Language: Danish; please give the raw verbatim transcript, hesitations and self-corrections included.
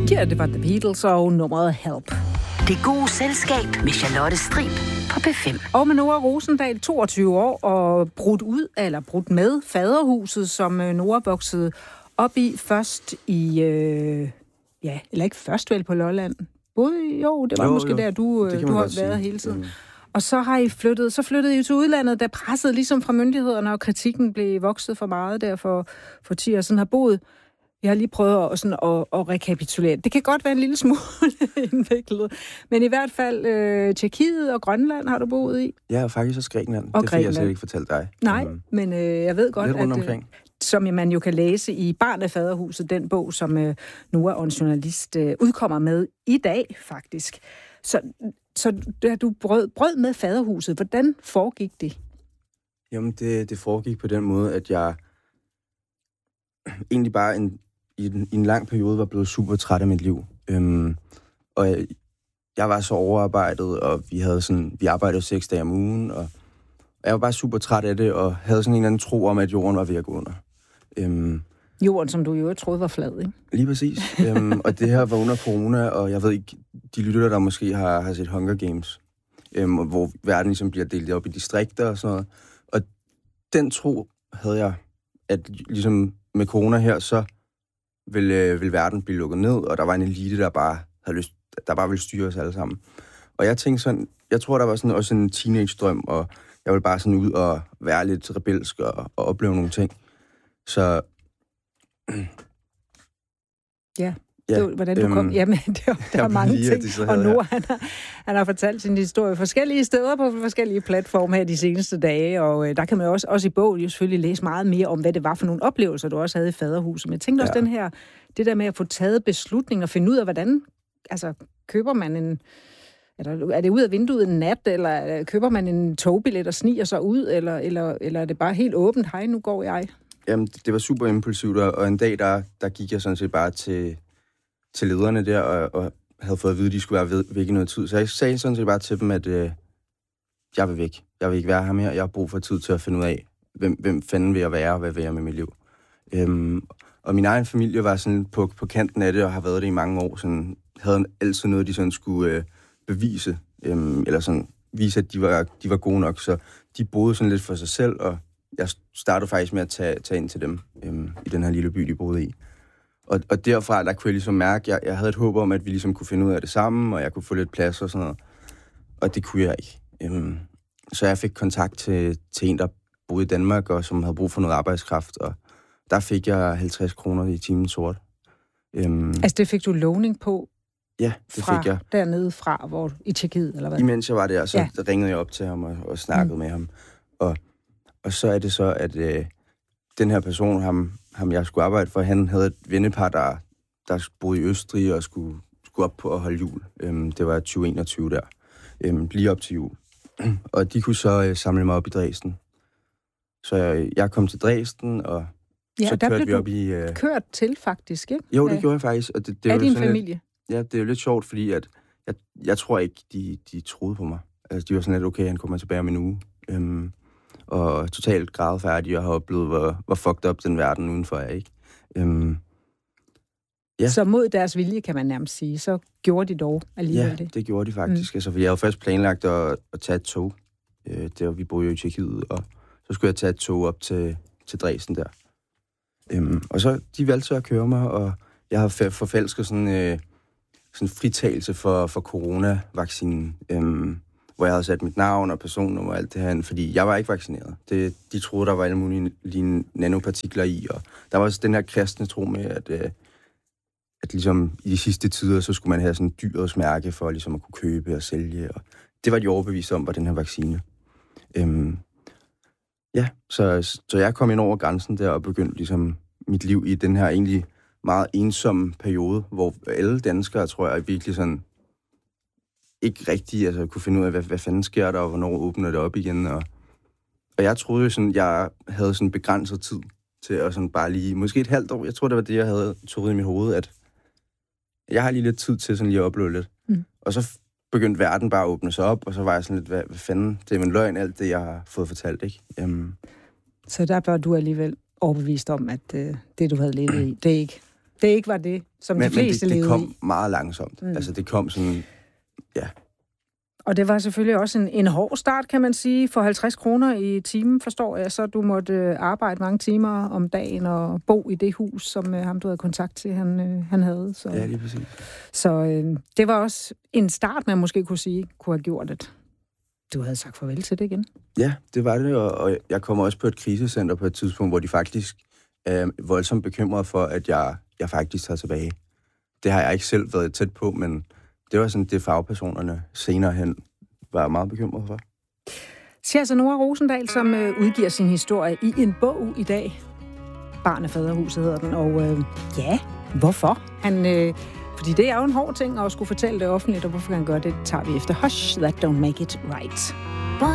Ja, det var The Beatles og nummeret Help. Det gode selskab med Charlotte Strib på P fem. Og med Nora Rosendal, toogtyve år, og brudt ud, eller brudt med faderhuset, som Nora voksede op i først i, øh, ja, eller ikke først vel på Lolland. Både, jo, det var jo, måske jo. der, du, du har været sige. hele tiden. Mm. Og så har I flyttet, så flyttede I til udlandet, der pressede ligesom fra myndighederne, og kritikken blev vokset for meget der for, for ti år siden har boet. Jeg har lige prøvet at, sådan, at, at rekapitulere. Det kan godt være en lille smule indviklet. Men i hvert fald øh, Tjekkiet og Grønland har du boet i. Ja, og faktisk også Grækenland. Og det fik jeg slet ikke fortalt dig. Nej, um, men øh, jeg ved godt, at øh, som man jo kan læse i Barn af Faderhuset, den bog, som øh, Nora og en journalist øh, udkommer med i dag, faktisk. Så, så da du brød, brød med faderhuset, hvordan foregik det? Jamen, det, det foregik på den måde, at jeg egentlig bare en, i, en, i en lang periode var blevet super træt af mit liv. Øhm, og jeg, jeg var så overarbejdet, og vi havde sådan, vi arbejdede seks dage om ugen, og, og jeg var bare super træt af det, og havde sådan en eller anden tro om, at jorden var ved at gå under. Øhm, Jorden, som du jo troede var flad, ikke? Lige præcis. øhm, og det her var under corona, og jeg ved ikke, de lytter, der måske har, har set Hunger Games, øhm, hvor verden ligesom bliver delt op i distrikter og sådan noget. Og den tro havde jeg, at ligesom med corona her, så vil, øh, vil verden blive lukket ned, og der var en elite, der bare havde lyst, der bare ville styre os alle sammen. Og jeg tænkte sådan, jeg tror, der var sådan også en teenage-drøm, og jeg ville bare sådan ud og være lidt rebelsk og, og opleve nogle ting. Så ja, det var, hvordan du øhm, kom. Jamen, det var, der er mange lige, ting. Og nu han har, han har fortalt sin historie forskellige steder på forskellige platforme her de seneste dage, og øh, der kan man også, også i bogen jo selvfølgelig læse meget mere om, hvad det var for nogle oplevelser, du også havde i faderhuset. Men jeg tænkte ja. også den her, det der med at få taget beslutninger og finde ud af, hvordan, altså, køber man en, eller er det ud af vinduet en nat, eller køber man en togbillet og sniger sig ud, eller, eller, eller er det bare helt åbent, hej, nu går jeg? Jamen, det var super impulsivt, og en dag, der, der gik jeg sådan set bare til, til lederne der, og, og havde fået at vide, at de skulle være væk i noget tid. Så jeg sagde sådan set bare til dem, at øh, jeg vil væk. Jeg vil ikke være her mere. Jeg har brug for tid til at finde ud af, hvem, hvem fanden vil jeg være, og hvad vil jeg med mit liv. Øhm, og min egen familie var sådan på, på kanten af det, og har været det i mange år. Sådan, havde altid noget, de sådan skulle øh, bevise, øhm, eller sådan vise, at de var, de var gode nok. Så de boede sådan lidt for sig selv, og jeg startede faktisk med at tage, tage ind til dem øhm, i den her lille by, de boede i. Og, og derfra, der kunne jeg ligesom mærke, at jeg, jeg havde et håb om, at vi ligesom kunne finde ud af det sammen, og jeg kunne få lidt plads og sådan noget. Og det kunne jeg ikke. Øhm, så jeg fik kontakt til, til en, der boede i Danmark, og som havde brug for noget arbejdskraft, og der fik jeg halvtreds kroner i timen sort. Øhm, altså det fik du lovning på? Ja, det fra fik jeg. Dernede fra, hvor i Tjekkiet, eller hvad? Imens jeg var der, så ja. der ringede jeg op til ham og, og snakkede mm. med ham. Og, og så er det så, at øh, den her person, ham, ham jeg skulle arbejde for, han havde et vennepar, der, der boede i Østrig og skulle, skulle op på at holde jul. Øhm, det var tyve enogtyve der. Øhm, lige op til jul. Og de kunne så øh, samle mig op i Dresden. Så jeg, jeg kom til Dresden, og ja, så der kørte blev vi op i... Øh... kørt til, faktisk, ikke? Jo, det ja. gjorde jeg faktisk. Og det, det er din sådan familie? Lidt, ja, det er jo lidt sjovt, fordi at, jeg, jeg tror ikke, de, de troede på mig. Altså, de var sådan lidt, okay, han kommer tilbage om en uge. Øhm, og totalt grædfærdig, og har oplevet, hvor, hvor fucked up den verden udenfor er, ikke? Øhm, ja. Så mod deres vilje, kan man nærmest sige, så gjorde de dog alligevel ja, det? det gjorde de faktisk. Mm. Altså, for jeg havde først planlagt at, at tage et tog. Øh, der vi boede jo i Tjekkiet, og så skulle jeg tage et tog op til, til Dresden der. Øhm, og så, de valgte så at køre mig, og jeg har forfalsket sådan øh, sådan fritagelse for, for coronavaccinen, øhm, hvor jeg havde sat mit navn og personnummer og alt det her, fordi jeg var ikke vaccineret. Det, de troede, der var alle mulige lige nanopartikler i, og der var også den her kristne tro med, at, øh, at ligesom i de sidste tider, så skulle man have sådan et dyrets mærke for ligesom at kunne købe og sælge, og det var de overbevist om, var den her vaccine. Øhm, ja, så, så jeg kom ind over grænsen der og begyndte ligesom mit liv i den her egentlig meget ensomme periode, hvor alle danskere, tror jeg, virkelig sådan ikke rigtig altså, kunne finde ud af, hvad, hvad fanden sker der, og hvornår åbner det op igen. Og, og jeg troede jo sådan, jeg havde sådan begrænset tid til at sådan bare lige, måske et halvt år, jeg tror, det var det, jeg havde troet i mit hoved, at jeg har lige lidt tid til sådan lige at opleve lidt. Mm. Og så begyndte verden bare at åbne sig op, og så var jeg sådan lidt, hvad, hvad fanden, det er en løgn, alt det, jeg har fået fortalt, ikke? Um, så der var du alligevel overbevist om, at øh, det, du havde levet i, det er ikke det ikke var det, som men, de fleste men det, det levede kom i. meget langsomt. Mm. Altså, det kom sådan, ja. Og det var selvfølgelig også en, en hård start, kan man sige. For halvtreds kroner i timen, forstår jeg, så du måtte arbejde mange timer om dagen og bo i det hus, som uh, ham, du havde kontakt til, han, uh, han havde. Så, ja, lige præcis. Så uh, det var også en start, man måske kunne sige, kunne have gjort det. Du havde sagt farvel til det igen. Ja, det var det, og, og jeg kom også på et krisecenter på et tidspunkt, hvor de faktisk er voldsomt bekymrede for, at jeg, jeg faktisk tager tilbage. Det har jeg ikke selv været tæt på, men det var sådan, det fagpersonerne senere hen var meget bekymrede for. Siger altså Nora Rosendal, som øh, udgiver sin historie i en bog i dag. Barn af faderhuset hedder den, og øh, ja, hvorfor? Han, øh, fordi det er jo en hård ting at skulle fortælle det offentligt, og hvorfor han gør det, tager vi efter Hush, That Don't Make It Right.